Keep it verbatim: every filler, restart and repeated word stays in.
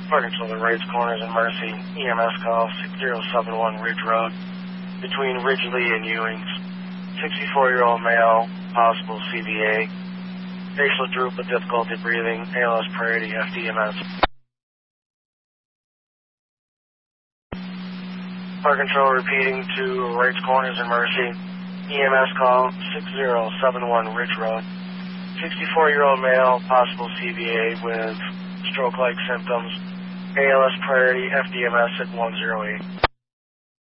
Park Control to Wrights Corners and Mercy. E M S call six zero seven one Ridge Road between Ridgely and Ewings. sixty-four-year-old male, possible C V A. Facial droop with difficulty breathing. A L S priority F D M S. Park Control repeating to Wrights Corners and Mercy. E M S call six zero seven one Ridge Road. sixty-four-year-old male, possible C V A with stroke-like symptoms. A L S priority F D M S at one zero eight.